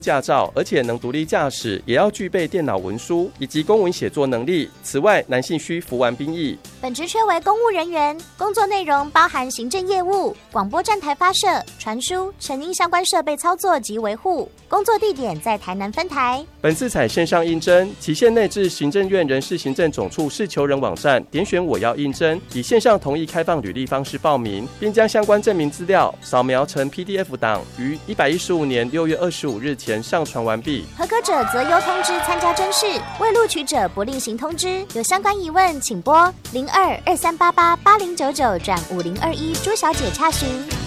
驾照，而且能独立驾驶，也要具备电脑文书以及公文写作能力。此外，男性需服完兵役。 本职缺为公务人员，工作内容包含行政业务、广播站台发射、传输、成音相关设备操作及维护。工作地点在台南分台。 本次采线上应征，期限内至行政院人事行政总处事求人网站点选我要应征，以线上同意开放履历方式报名，并将相关证明资料扫描成 PDF 档，于115年6月25日前上传完毕。 合格者择优通知参加甄试，未录取者不另行通知。有相关疑问，请拨0223888099转5021朱小姐洽询。